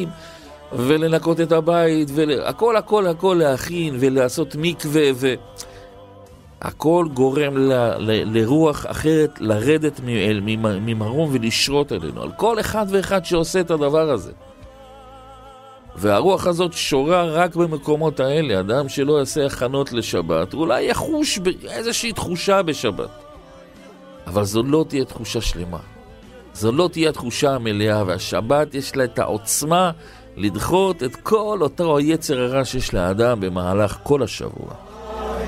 להכין ולנקות את הבית, הכל הכל הכל להכין ולעשות מקווה, הכל גורם לרוח אחרת לרדת ממרום ולשרות אלינו, על כל אחד ואחד שעושה את הדבר הזה. והרוח הזאת שורה רק במקומות האלה. אדם שלא יעשה הכנות לשבת, אולי יחוש באיזושהי תחושה בשבת, אבל זו לא תהיה תחושה שלמה, זו לא תהיה תחושה מלאה. והשבת יש לה את העוצמה לדחות את כל אותו היצר הרע שיש לאדם במהלך כל השבוע.